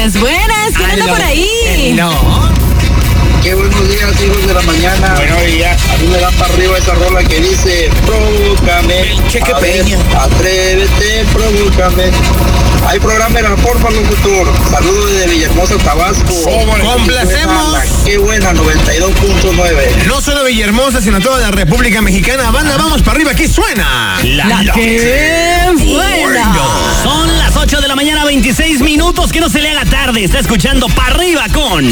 buenas. ¿Quién anda por ahí? No. Qué buenos días, hijos de la mañana. Buenos días. A mí me da para arriba esa rola que dice, provócame. Cheque A ver, Peña. atrévete, provócame. Hay programa en el Porfa Locutor. Saludos desde Villahermosa, Tabasco. Complacemos. Qué buena, 92.9. No solo Villahermosa, sino toda la República Mexicana. Banda, vamos para arriba. Aquí suena La que buena. Son las 8 de la mañana, 26 minutos. Que no se le haga tarde. Está escuchando Pa' Arriba con